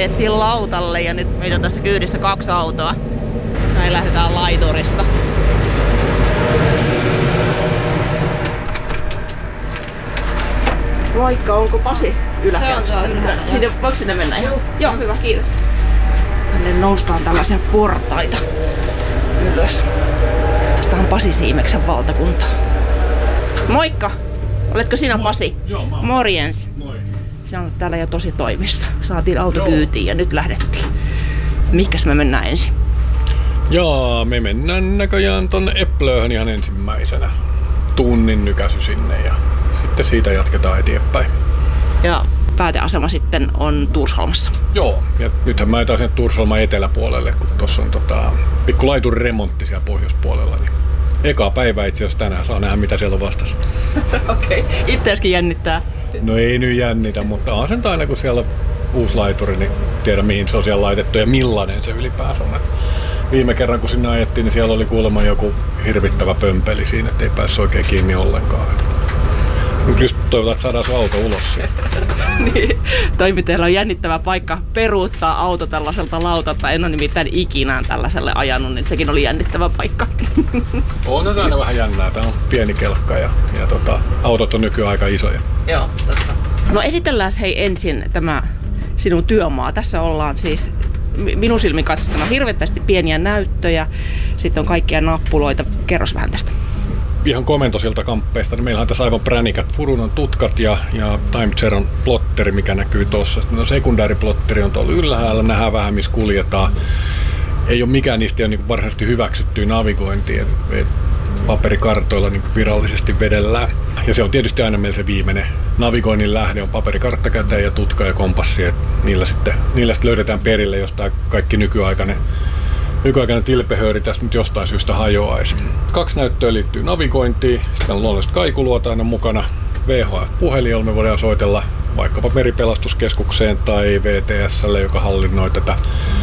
ajettiin lautalle ja nyt meitä on tässä kyydissä 2 autoa. Näin lähdetään laiturista. Moikka, onko Pasi yläkerrassa? Se on ylhäällä. Voiko sinne mennä? Joo, hyvä, kiitos. Tänne noustaan tällaisia portaita ylös. Tästä on Pasi Siimeksen valtakunta. Moikka! Oletko sinä Pasi? Joo, mä oon. Morjens. Moi. Sinä olet täällä jo tosi toimissa. Saatiin auto kyytiin ja nyt lähdettiin. Mihinkäs me mennään ensin? Jaa, me mennään näköjään tonne Eplööhön ihan ensimmäisenä. Tunnin nykäsy sinne ja sitten siitä jatketaan eteenpäin. Ja pääteasema sitten on Tursholmassa. Joo, ja nythän mä etaan sinne Tursholman eteläpuolelle, kun tuossa on pikku laiturin remontti siellä pohjoispuolella. Niin eka päivä itse asiassa tänään saa nähdä, mitä siellä on vastassa. Okei, itseäskin jännittää. No ei nyt jännitä, mutta on sen aina kun siellä on uusi laituri, niin tiedä mihin se on siellä laitettu ja millainen se ylipäänsä on. Viime kerran kun sinne ajettiin, niin siellä oli kuulemma joku hirvittävä pömpeli siinä, ettei päässyt oikein kiinni ollenkaan. Nyt just toivotaan, että saadaan sun auto ulos sieltä. Niin, toimittajalla on jännittävä paikka peruuttaa auto tällaiselta lautalta. En ole nimittäin ikinä tällaiselle ajanut, niin sekin oli jännittävä paikka. On se aina vähän jännää. Tämä on pieni kelkka ja autot on nykyään aika isoja. Joo, totta. No esitellään hei ensin tämä sinun työmaa. Tässä ollaan siis minun silmin katsottuna hirvettävästi pieniä näyttöjä. Sitten on kaikkia nappuloita. Kerros vähän tästä. Ihan komentosilta kamppeista. Niin meillähän on tässä aivan pränikät Furunon tutkat ja Time Zeron plotteri, mikä näkyy tuossa. No, sekundääriplotteri on tuolla ylhäällä. Nähdään vähän, missä kuljetaan. Ei ole mikään niistä niin varsinaisesti hyväksyttyä navigointia. Paperikartoilla niin virallisesti vedellään. Ja se on tietysti aina meillä se viimeinen navigoinnin lähde on paperikartta käteen ja tutka ja kompassi. Niillä sitten löydetään perille, jos tämä kaikki nykyaikainen tilpehööri tästä nyt jostain syystä hajoaisi. 2 näyttöä liittyy navigointiin. Sitten on luonnollisesti kaikuluota aina mukana. VHF-puhelin, jolla me voidaan soitella vaikkapa Meripelastuskeskukseen tai VTS:lle, joka hallinnoi tätä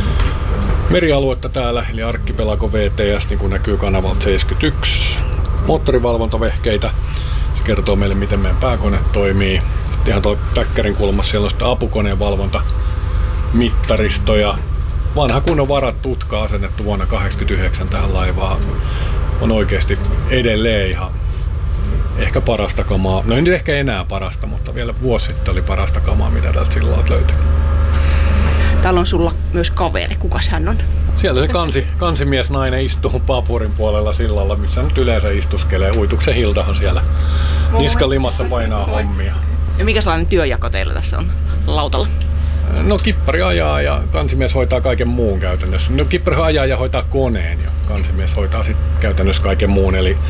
merialuetta täällä, eli Arkkipelago VTS, niin kuin näkyy kanavalta 71. Moottorivalvontavehkeitä. Se kertoo meille, miten meidän pääkone toimii. Sitten ihan tuolla päkkärin kulmassa siellä on sitten apukoneen valvontamittaristo ja vanha kunnon varatutka asennettu vuonna 1989 tähän laivaan. On oikeasti edelleen ihan ehkä parasta kamaa. No ei nyt ehkä enää parasta, mutta vielä vuosi sitten oli parasta kamaa, mitä täältä sillalta löytyi. Täällä on sulla myös kaveri. Kukas hän on? Siellä se kansimies nainen istuu Papurin puolella sillalla, missä nyt yleensä istuskelee. Uituksen Hildahan siellä niskalimassa painaa hommia. Ja mikä sellainen työjako teillä tässä on lautalla? No kippari ajaa ja kansimies hoitaa kaiken muun käytännössä. No kippari ajaa ja hoitaa koneen ja kansimies hoitaa sitten käytännössä kaiken muun. Eli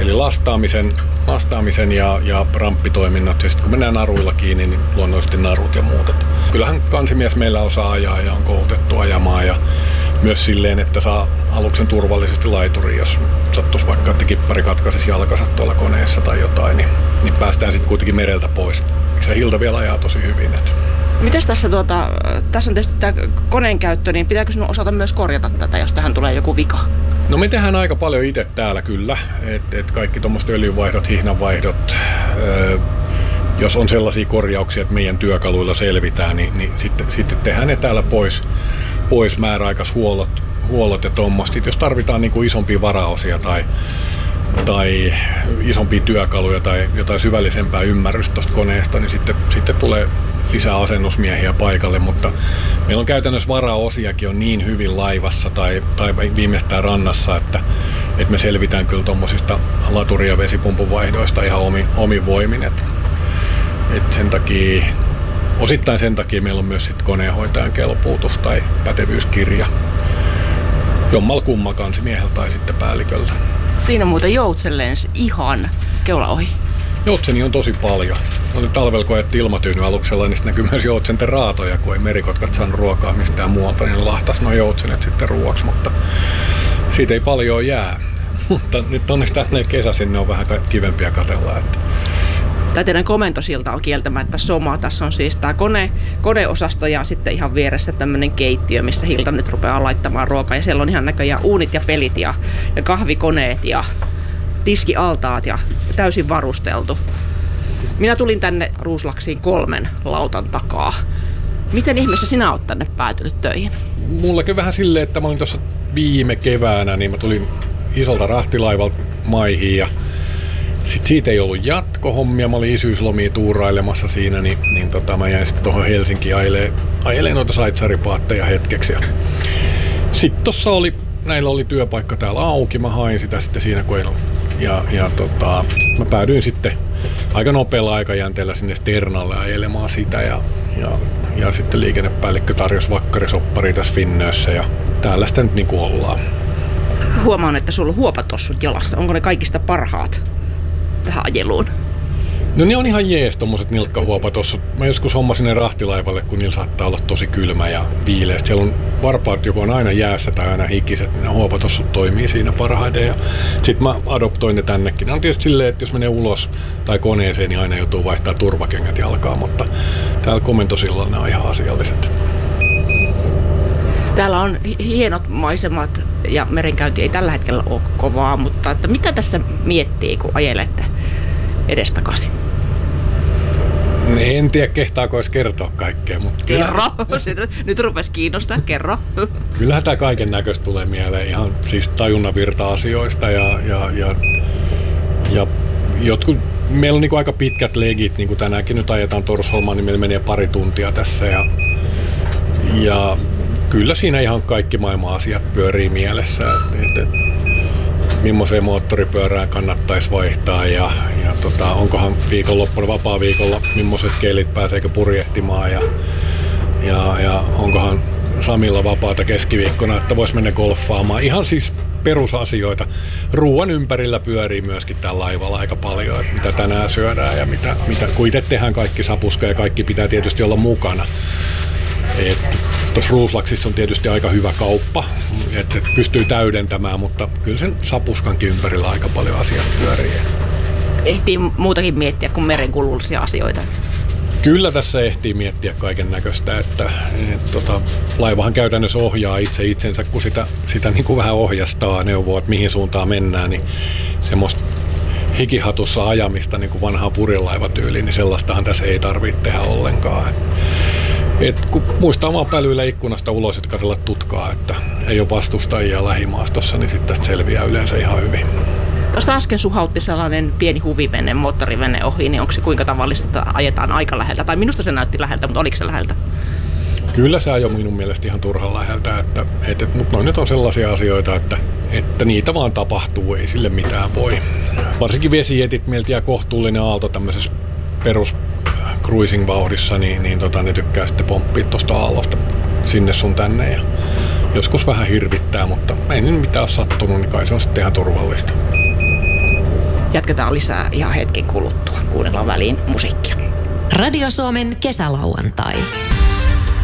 lastaamisen ja ramppitoiminnot. Ja sitten kun mennään naruilla kiinni, niin luonnollisesti narut ja muut. Kyllähän kansimies meillä osaa ajaa ja on koulutettu ajamaan. Ja myös silleen, että saa aluksen turvallisesti laituriin, jos sattuisi vaikka, että kippari katkaisisi jalkansa tuolla koneessa tai jotain, niin päästään sitten kuitenkin mereltä pois. Se Hilda vielä ajaa tosi hyvin. Mites tässä on tietysti tämä koneen käyttö, niin pitääkö sinun osata myös korjata tätä, jos tähän tulee joku vika? No me tehdään aika paljon itse täällä kyllä, että kaikki tuommoiset öljynvaihdot, hihnanvaihdot, jos on sellaisia korjauksia, että meidän työkaluilla selvitään, niin sitten tehdään ne täällä pois määräaikaishuollot ja tuommoista. Jos tarvitaan niin kuin isompia varaosia tai isompia työkaluja tai jotain syvällisempää ymmärrystä tuosta koneesta, niin sitten tulee lisää asennusmiehiä paikalle, mutta meillä on käytännössä varaosiakin on niin hyvin laivassa tai viimeistään rannassa, että me selvitään kyllä tuommoisista laturi- ja vesipumpun vaihdoista ihan omin voimin. Osittain sen takia meillä on myös sit koneenhoitajan kelpuutus tai pätevyyskirja jommalla kumman kansimieheltä tai sitten päälliköllä. Siinä muuten joutsen lensi ihan keula ohi. Joutseni on tosi paljon. Oli talvella, kun ajettiin ilmatyyny-aluksella, niin sitten näkyy myös joutsenten raatoja, kun ei merikotkat saanut ruokaa mistään muualta, niin lahtas nuo joutsenet sitten ruoaksi, mutta siitä ei paljon jää. Mutta nyt onneksi tänne kesäisin ne on vähän kivempiä katsella. Tämä teidän komentosilta on kieltämättä soma. Tässä on siis tämä koneosasto ja sitten ihan vieressä tämmöinen keittiö, missä Hilda nyt rupeaa laittamaan ruokaa. Ja siellä on ihan näköjään uunit ja pelit ja kahvikoneet ja tiskialtaat ja täysin varusteltu. Minä tulin tänne Ruuslaksiin 3 lautan takaa. Miten ihmeessä sinä olet tänne päätynyt töihin? Mullakin vähän silleen, että mä olin tuossa viime keväänä, niin mä tulin isolta rahtilaivalta maihin ja sitten siitä ei ollut jatkohommia. Mä olin isyyslomia tuurailemassa siinä, niin mä jäin sitten tuohon Helsinkiin ajelemaan noita saitsaripaatteja hetkeksi. Sitten tossa näillä oli työpaikka täällä auki, mä hain sitä sitten siinä kun ei ollut. Mä päädyin sitten aika nopealla aikajänteellä sinne Sternalle ajelemaan sitä ja sitten liikennepäällikkö tarjosi vakkarisoppari tässä Finnössä ja täällä sitä nyt niin kuin ollaan. Huomaan, että sulla on huopatossut jalassa. Onko ne kaikista parhaat tähän ajeluun? No ne on ihan jees tommoset nilkkahuopatossut. Mä joskus hommasin ne rahtilaivalle, kun niillä saattaa olla tosi kylmä ja viileä. Siellä on varpaat joko on aina jäässä tai aina hikiset, niin ne huopatossut toimii siinä parhaiten. Ja sit mä adoptoin ne tännekin. Ne on tietysti silleen, että jos menee ulos tai koneeseen, niin aina joutuu vaihtaa turvakengät jalkaan, mutta täällä komentosillalla ne on ihan asialliset. Täällä on hienot maisemat ja merenkäynti ei tällä hetkellä ole kovaa, mutta että mitä tässä miettii, kun ajelette edestakaisin? En tiedä, kehtaako edes kertoa kaikkea. Mutta kerro! Nyt rupesi kiinnostaa, kerro. Kyllähän tää kaiken näköistä tulee mieleen ihan siis tajunnanvirta-asioista ja jotkut, meillä on niinku aika pitkät legit, niin kuin tänäänkin nyt ajetaan Torsholmaan, niin meillä menee pari tuntia tässä ja kyllä siinä ihan kaikki maailman asiat pyörii mielessä, että millaiseen moottoripyörään kannattaisi vaihtaa ja onkohan viikonloppuna vapaa-viikolla, millaiset kelit pääseekö purjehtimaan ja onkohan Samilla vapaata keskiviikkona, että voisi mennä golfaamaan. Ihan siis perusasioita. Ruoan ympärillä pyörii myöskin tällä laivalla aika paljon, että mitä tänään syödään ja mitä kun itse tehdään kaikki sapuska ja kaikki pitää tietysti olla mukana. Tuossa Rooflaxissa on tietysti aika hyvä kauppa, että pystyy täydentämään, mutta kyllä sen sapuskankin ympärillä aika paljon asiat pyörii. Ehtii muutakin miettiä kuin merenkulullisia asioita. Kyllä tässä ehtii miettiä kaiken näköistä, että laivahan käytännössä ohjaa itsensä, kun sitä niin kuin vähän ohjastaa, neuvoo, että mihin suuntaan mennään, niin semmoista hikihatussa ajamista niin kuin vanhaa purjelaivatyyliin, niin sellaistahan tässä ei tarvitse tehdä ollenkaan. Kun muistaa vaan pälyillä ikkunasta ulos, että katsella tutkaa, että ei ole vastustajia lähimaastossa, niin sitten tästä selviää yleensä ihan hyvin. Tuosta äsken suhautti sellainen pieni huvivene, moottorivene ohi, niin onko se kuinka tavallista, että ajetaan aika läheltä? Tai minusta se näytti läheltä, mutta oliko se läheltä? Kyllä se ajoi minun mielestä ihan turhan läheltä, mutta noin nyt on sellaisia asioita, että niitä vaan tapahtuu, ei sille mitään voi. Varsinkin vesijetit meiltä jää kohtuullinen aalto tämmöisessä perus cruising-vauhdissa, niin ne tykkää sitten pomppia tuosta aallosta sinne sun tänne. Ja joskus vähän hirvittää, mutta ei nyt mitään ole sattunut, niin kai se on sitten ihan turvallista. Jatketaan lisää ihan hetken kuluttua. Kuunnellaan väliin musiikkia. Radio Suomen kesälauantai.